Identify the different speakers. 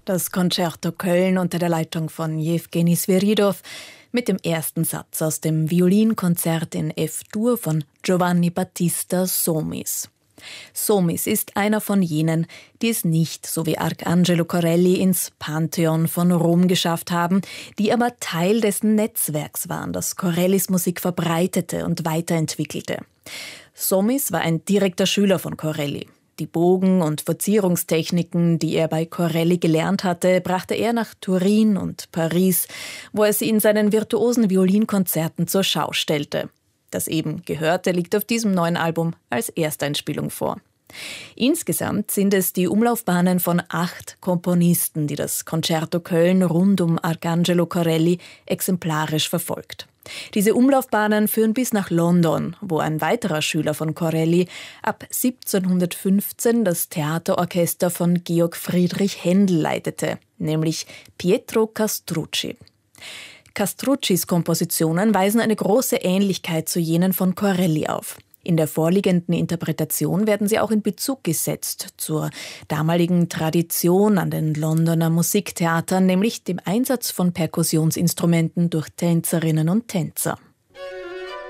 Speaker 1: Das Concerto Köln unter der Leitung von Jewgeni Sviridov mit dem ersten Satz aus dem Violinkonzert in F-Dur von Giovanni Battista Somis. Somis ist einer von jenen, die es nicht, so wie Arcangelo Corelli, ins Pantheon von Rom geschafft haben, die aber Teil dessen Netzwerks waren, das Corellis Musik verbreitete und weiterentwickelte. Somis war ein direkter Schüler von Corelli. Die Bogen- und Verzierungstechniken, die er bei Corelli gelernt hatte, brachte er nach Turin und Paris, wo er sie in seinen virtuosen Violinkonzerten zur Schau stellte. Das eben Gehörte liegt auf diesem neuen Album als Ersteinspielung vor. Insgesamt sind es die Umlaufbahnen von 8 Komponisten, die das Concerto Köln rund um Arcangelo Corelli exemplarisch verfolgt. Diese Umlaufbahnen führen bis nach London, wo ein weiterer Schüler von Corelli ab 1715 das Theaterorchester von Georg Friedrich Händel leitete, nämlich Pietro Castrucci. Castruccis Kompositionen weisen eine große Ähnlichkeit zu jenen von Corelli auf. In der vorliegenden Interpretation werden sie auch in Bezug gesetzt zur damaligen Tradition an den Londoner Musiktheatern, nämlich dem Einsatz von Perkussionsinstrumenten durch Tänzerinnen und Tänzer.